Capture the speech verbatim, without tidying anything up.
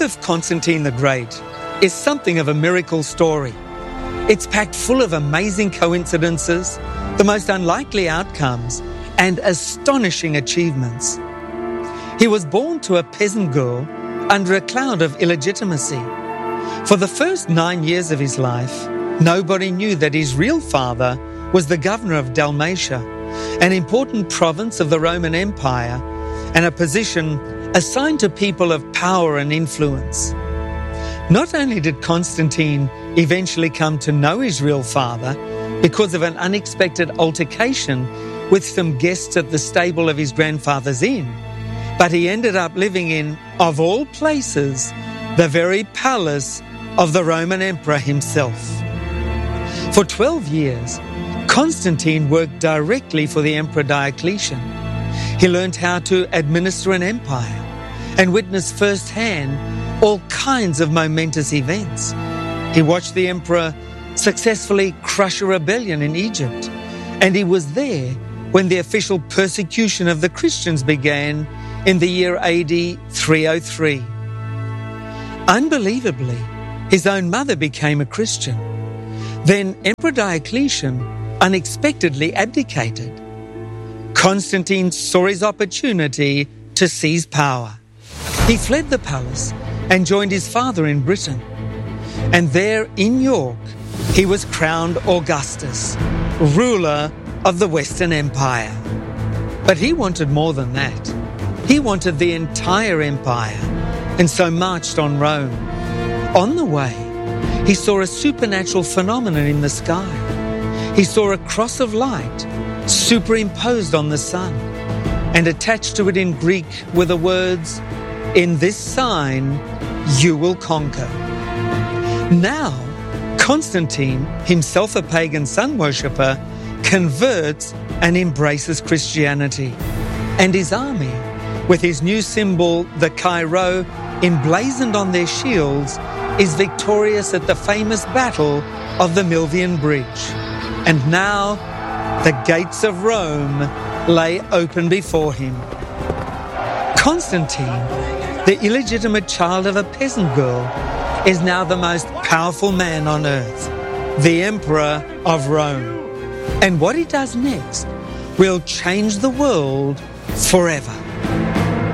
life of Constantine the Great is something of a miracle story. It's packed full of amazing coincidences, the most unlikely outcomes, and astonishing achievements. He was born to a peasant girl under a cloud of illegitimacy. For the first nine years of his life, nobody knew that his real father was the governor of Dalmatia, an important province of the Roman Empire, and a position assigned to people of power and influence. Not only did Constantine eventually come to know his real father because of an unexpected altercation with some guests at the stable of his grandfather's inn, but he ended up living in, of all places, the very palace of the Roman emperor himself. For twelve years, Constantine worked directly for the Emperor Diocletian. He learned how to administer an empire and witnessed firsthand all kinds of momentous events. He watched the emperor successfully crush a rebellion in Egypt, and he was there when the official persecution of the Christians began in the year A D three oh three. Unbelievably, his own mother became a Christian. Then Emperor Diocletian unexpectedly abdicated. Constantine saw his opportunity to seize power. He fled the palace and joined his father in Britain. And there in York, he was crowned Augustus, ruler of the Western Empire. But he wanted more than that. He wanted the entire empire, and so marched on Rome. On the way, he saw a supernatural phenomenon in the sky. He saw a cross of light superimposed on the sun, and attached to it in Greek were the words, "In this sign you will conquer." Now, Constantine, himself a pagan sun worshipper, converts and embraces Christianity. And his army, with his new symbol, the Chi Rho, emblazoned on their shields, is victorious at the famous battle of the Milvian Bridge. And now, the gates of Rome lay open before him. Constantine, the illegitimate child of a peasant girl, is now the most powerful man on earth, the Emperor of Rome. And what he does next will change the world forever.